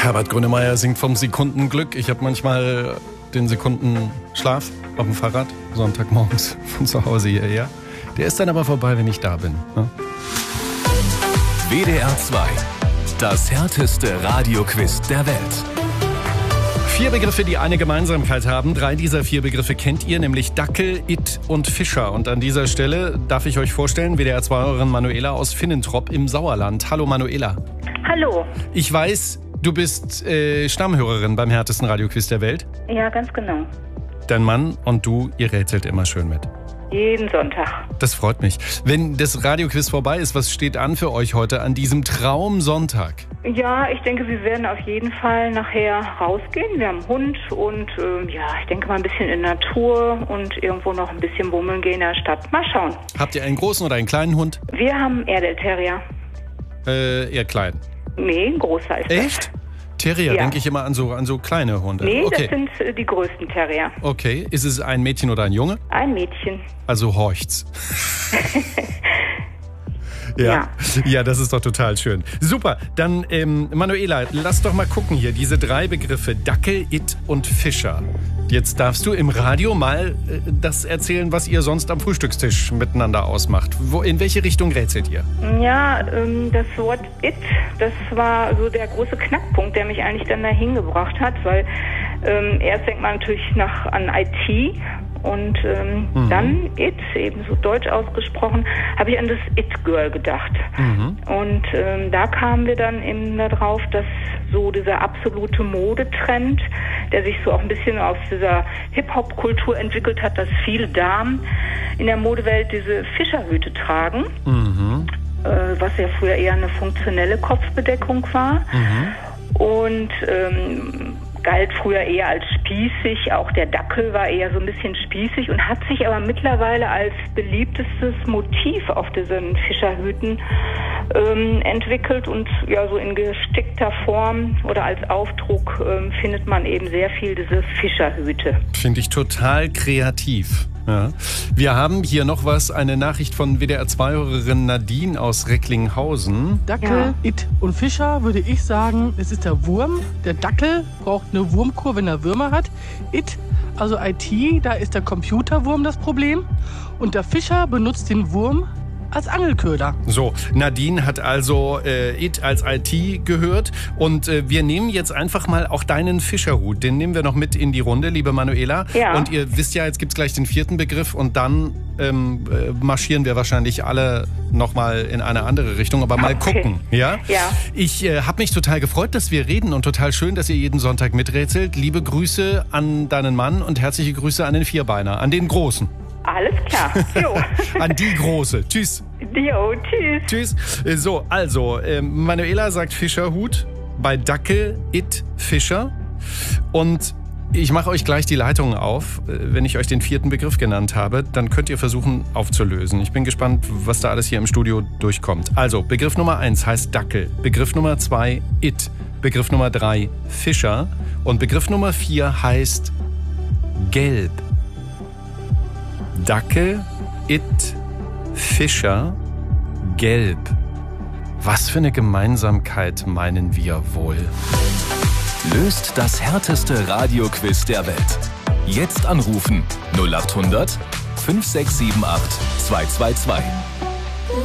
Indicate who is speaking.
Speaker 1: Herbert Grönemeyer singt vom Sekundenglück. Ich habe manchmal den Sekundenschlaf auf dem Fahrrad, Sonntagmorgens von zu Hause hierher. Der ist dann aber vorbei, wenn ich da bin. Ne?
Speaker 2: WDR 2, das härteste Radioquiz der Welt.
Speaker 1: 4 Begriffe, die eine Gemeinsamkeit haben. 3 dieser 4 Begriffe kennt ihr, nämlich Dackel, It und Fischer. Und an dieser Stelle darf ich euch vorstellen, WDR 2-Hörerin Manuela aus Finnentrop im Sauerland. Hallo Manuela.
Speaker 3: Hallo.
Speaker 1: Ich weiß, du bist Stammhörerin beim härtesten Radioquiz der Welt.
Speaker 3: Ja, ganz genau.
Speaker 1: Dein Mann und du, ihr rätselt immer schön mit.
Speaker 3: Jeden Sonntag.
Speaker 1: Das freut mich. Wenn das Radioquiz vorbei ist, was steht an für euch heute an diesem Traumsonntag?
Speaker 3: Ja, ich denke, wir werden auf jeden Fall nachher rausgehen. Wir haben einen Hund und ich denke mal ein bisschen in Natur und irgendwo noch ein bisschen bummeln gehen in der Stadt. Mal schauen.
Speaker 1: Habt ihr einen großen oder einen kleinen Hund?
Speaker 3: Wir haben einen Airedale Terrier.
Speaker 1: Eher klein.
Speaker 3: Nee, ein großer ist das.
Speaker 1: Echt? Terrier,
Speaker 3: Ja.
Speaker 1: denke ich immer an so kleine Hunde.
Speaker 3: Nee,
Speaker 1: okay.
Speaker 3: das sind die größten Terrier.
Speaker 1: Okay, ist es ein Mädchen oder ein Junge?
Speaker 3: Ein Mädchen.
Speaker 1: Also horcht's. Ja, das ist doch total schön. Super, dann Manuela, lass doch mal gucken hier. Diese 3 Begriffe, Dackel, It und Fischer. Jetzt darfst du im Radio mal das erzählen, was ihr sonst am Frühstückstisch miteinander ausmacht. In welche Richtung rätselt ihr?
Speaker 3: Ja, das Wort It, das war so der große Knackpunkt, der mich eigentlich dann dahin gebracht hat, weil erst denkt man natürlich an IT und dann It, eben so deutsch ausgesprochen, habe ich an das It-Girl gedacht. Und da kamen wir dann eben darauf, dass so dieser absolute Modetrend, der sich so auch ein bisschen aus dieser Hip-Hop-Kultur entwickelt hat, dass viele Damen in der Modewelt diese Fischerhüte tragen, was ja früher eher eine funktionelle Kopfbedeckung war. Und galt früher eher als spießig, auch der Dackel war eher so ein bisschen spießig und hat sich aber mittlerweile als beliebtestes Motiv auf diesen Fischerhüten entwickelt und ja so in gestickter Form oder als Aufdruck findet man eben sehr viel diese Fischerhüte.
Speaker 1: Finde ich total kreativ. Ja. Wir haben hier noch eine Nachricht von WDR2-Hörerin Nadine aus Recklinghausen.
Speaker 4: Dackel, It und Fischer würde ich sagen, es ist der Wurm. Der Dackel braucht eine Wurmkur, wenn er Würmer hat. It, also IT, da ist der Computerwurm das Problem. Und der Fischer benutzt den Wurm als Angelköder.
Speaker 1: So, Nadine hat also It als IT gehört und wir nehmen jetzt einfach mal auch deinen Fischerhut. Den nehmen wir noch mit in die Runde, liebe Manuela.
Speaker 3: Ja.
Speaker 1: Und ihr wisst ja, jetzt gibt's gleich den 4. Begriff und dann marschieren wir wahrscheinlich alle nochmal in eine andere Richtung, aber mal gucken. Ja?
Speaker 3: Ja.
Speaker 1: Ich habe mich total gefreut, dass wir reden und total schön, dass ihr jeden Sonntag miträtselt. Liebe Grüße an deinen Mann und herzliche Grüße an den Vierbeiner, an den Großen.
Speaker 3: Alles klar. Jo.
Speaker 1: An die Große. Tschüss.
Speaker 3: Jo, tschüss.
Speaker 1: Tschüss. So, also, Manuela sagt Fischerhut, bei Dackel, It, Fischer. Und ich mache euch gleich die Leitungen auf. Wenn ich euch den 4. Begriff genannt habe, dann könnt ihr versuchen aufzulösen. Ich bin gespannt, was da alles hier im Studio durchkommt. Also, Begriff Nummer 1 heißt Dackel. Begriff Nummer 2, It. Begriff Nummer 3, Fischer. Und Begriff Nummer 4 heißt Gelb. Dackel, It, Fischer, Gelb. Was für eine Gemeinsamkeit meinen wir wohl?
Speaker 2: Löst das härteste Radioquiz der Welt. Jetzt anrufen 0800 5678 222.